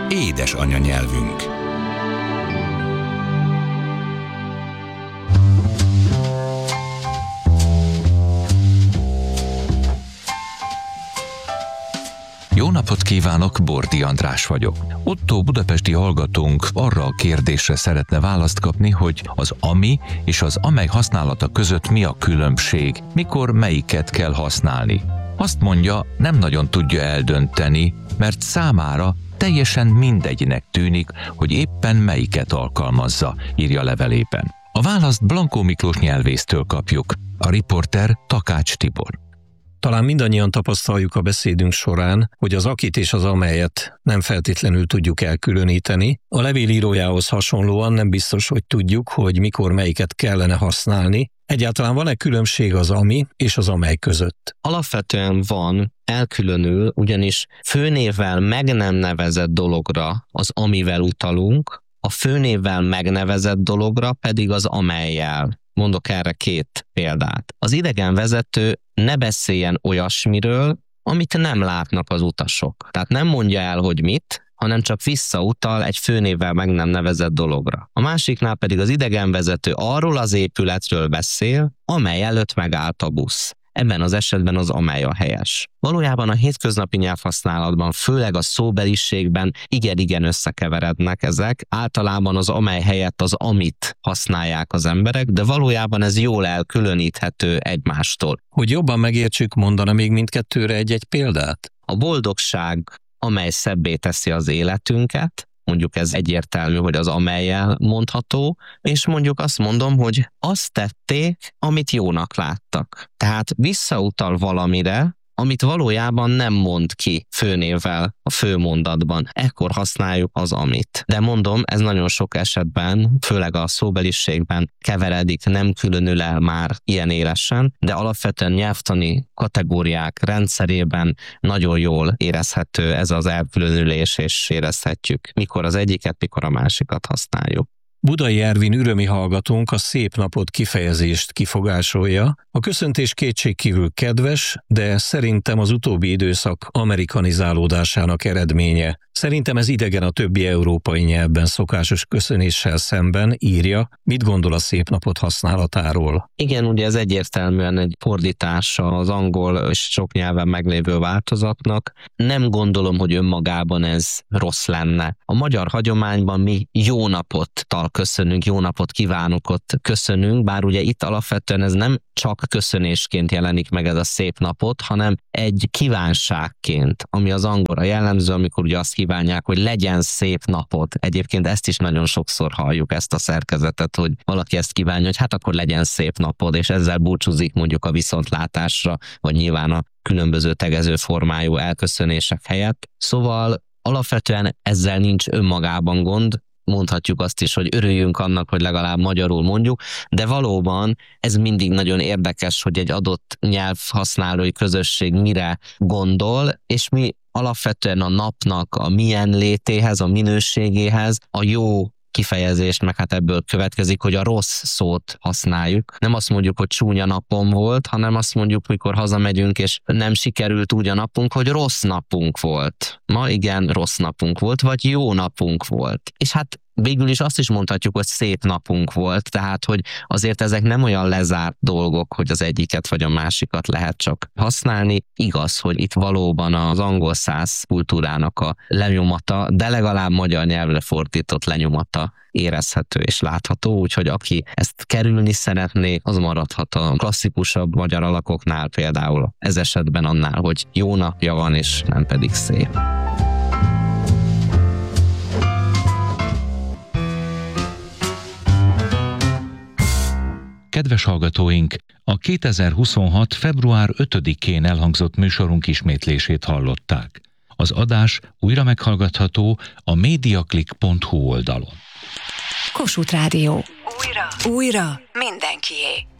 Édes anyanyelvünk. Jó napot kívánok, Bordi András vagyok. Ottó budapesti hallgatónk arra a kérdésre szeretne választ kapni, hogy az ami és az amely használata között mi a különbség, mikor melyiket kell használni. Azt mondja, nem nagyon tudja eldönteni, mert számára teljesen mindegynek tűnik, hogy éppen melyiket alkalmazza, írja levelében. A választ Blankó Miklós nyelvésztől kapjuk, a riporter Takács Tibor. Talán mindannyian tapasztaljuk a beszédünk során, hogy az akit és az amelyet nem feltétlenül tudjuk elkülöníteni. A levél írójához hasonlóan nem biztos, hogy tudjuk, hogy mikor melyiket kellene használni. Egyáltalán van-e különbség az ami és az amely között? Alapvetően van, elkülönül, ugyanis főnévvel meg nem nevezett dologra az amivel utalunk, a főnévvel megnevezett dologra pedig az amellyel. Mondok erre 2 példát. Az idegenvezető ne beszéljen olyasmiről, amit nem látnak az utasok. Tehát nem mondja el, hogy mit, hanem csak visszautal egy főnévvel meg nem nevezett dologra. A másiknál pedig az idegenvezető arról az épületről beszél, amely előtt megállt a busz. Ebben az esetben az amely a helyes. Valójában a hétköznapi nyelvhasználatban, főleg a szóbeliségben igen összekeverednek ezek. Általában az amely helyett az amit használják az emberek, de valójában ez jól elkülöníthető egymástól. Hogy jobban megértsük, mondana még mindkettőre egy példát? A boldogság, amely szebbé teszi az életünket, mondjuk ez egyértelmű, hogy az amellyel mondható, és mondjuk azt mondom, hogy azt tették, amit jónak láttak. Tehát visszautal valamire, amit valójában nem mond ki főnévvel a főmondatban. Ekkor használjuk az amit. De mondom, ez nagyon sok esetben, főleg a szóbeliségben keveredik, nem különül el már ilyen élesen, de alapvetően nyelvtani kategóriák rendszerében nagyon jól érezhető ez az elkülönülés, és érezhetjük, mikor az egyiket, mikor a másikat használjuk. Budai Ervin ürömi hallgatónk a szép napot kifejezést kifogásolja. A köszöntés kétségkívül kedves, de szerintem az utóbbi időszak amerikanizálódásának eredménye. Szerintem ez idegen a többi európai nyelvben szokásos köszönéssel szemben, írja. Mit gondol a szép napot használatáról? Igen, ugye ez egyértelműen egy fordítása az angol és sok nyelven meglévő változatnak. Nem gondolom, hogy önmagában ez rossz lenne. A magyar hagyományban mi jó napot köszönünk, jó napot kívánok, ott köszönünk, bár ugye itt alapvetően ez nem csak köszönésként jelenik meg ez a szép napot, hanem egy kívánságként, ami az angolra jellemző, amikor ugye azt kívánják, hogy legyen szép napot. Egyébként ezt is nagyon sokszor halljuk, ezt a szerkezetet, hogy valaki ezt kívánja, hogy hát akkor legyen szép napod, és ezzel búcsúzik mondjuk a viszontlátásra, vagy nyilván a különböző tegező formájú elköszönések helyett. Szóval alapvetően ezzel nincs önmagában gond, mondhatjuk azt is, hogy örüljünk annak, hogy legalább magyarul mondjuk, de valóban ez mindig nagyon érdekes, hogy egy adott nyelvhasználói közösség mire gondol, és mi alapvetően a napnak a milyen létéhez, a minőségéhez, a jó kifejezést, meg hát ebből következik, hogy a rossz szót használjuk. Nem azt mondjuk, hogy csúnya napom volt, hanem azt mondjuk, mikor hazamegyünk, és nem sikerült úgy a napunk, hogy rossz napunk volt. Ma igen, rossz napunk volt, vagy jó napunk volt. És hát végül is azt is mondhatjuk, hogy szép napunk volt, tehát hogy azért ezek nem olyan lezárt dolgok, hogy az egyiket vagy a másikat lehet csak használni. Igaz, hogy itt valóban az angol száz kultúrának a lenyomata, de legalább magyar nyelvre fordított lenyomata érezhető és látható, úgyhogy aki ezt kerülni szeretné, az maradhat a klasszikusabb magyar alakoknál, például ez esetben annál, hogy jó napja van, és nem pedig szép. Kedves hallgatóink, a 2026. február 5-én elhangzott műsorunk ismétlését hallották. Az adás újra meghallgatható a mediaclick.hu oldalon. Kossuth Rádió. Újra mindenkié.